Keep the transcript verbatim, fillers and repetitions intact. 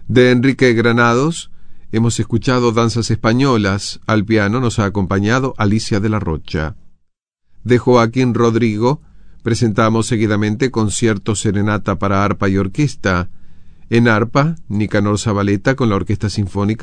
De Enrique Granados hemos escuchado Danzas Españolas. Al piano nos ha acompañado Alicia de la Rocha. De Joaquín Rodrigo presentamos seguidamente Concierto Serenata para arpa y orquesta. En arpa, Nicanor Zabaleta con la Orquesta Sinfónica